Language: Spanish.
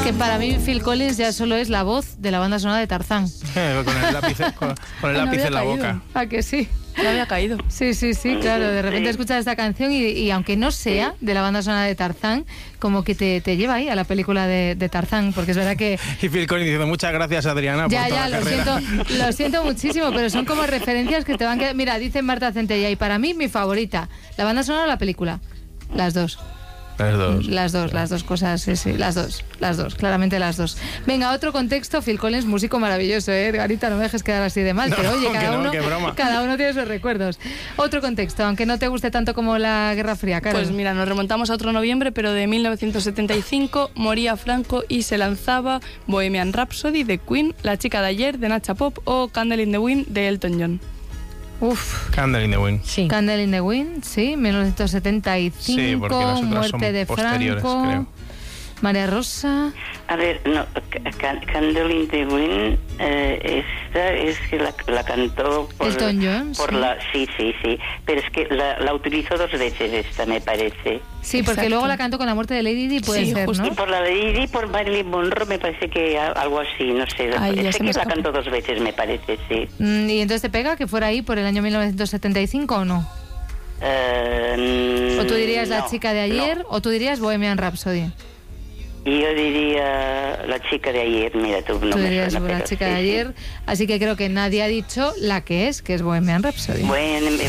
que para mí Phil Collins ya solo es la voz de la banda sonora de Tarzán. Con el lápiz en la boca. ¿A que sí? No había caído. Sí, claro. De repente escuchas esta canción y aunque no sea de la banda sonora de Tarzán, como que te lleva ahí a la película de Tarzán, porque es verdad que... Y Phil Collins diciendo, muchas gracias, Adriana, por toda la carrera. Lo siento muchísimo, pero son como referencias que te van a... Mira, dice Marta Centella, y para mí mi favorita, ¿la banda sonora o la película? Las dos. Las dos cosas, sí, las dos, claramente las dos. Venga, otro contexto, Phil Collins, músico maravilloso, Edgarita, no me dejes quedar así de mal, pero oye, cada uno tiene sus recuerdos. Otro contexto, aunque no te guste tanto como la Guerra Fría, Carol. Pues mira, nos remontamos a otro noviembre, pero de 1975, moría Franco y se lanzaba Bohemian Rhapsody de Queen, La chica de ayer de Nacha Pop o Candle in the Wind de Elton John. Candle in the Wind. Sí. Candle in the Wind, sí, 1975, sí, porque las otras muerte de Franco, creo. María Rosa. A ver, no, Candle in the Wind, esta es que la cantó por Elton John. Sí, pero es que la utilizó 2 veces esta, me parece. Sí, porque luego la cantó con la muerte de Lady Di, puede ser, justo. ¿no? Y por la de Lady Di, por Marilyn Monroe, me parece que algo así, no sé. Sé que la cantó 2 veces, me parece, sí. ¿Y entonces te pega que fuera ahí por el año 1975 o no? ¿O tú dirías La chica de ayer o tú dirías Bohemian Rhapsody? Yo diría La chica de ayer, mira tú. No tú me dirías suena, La chica de ayer, así que creo que nadie ha dicho la que es Bohemian Rhapsody. Bueno,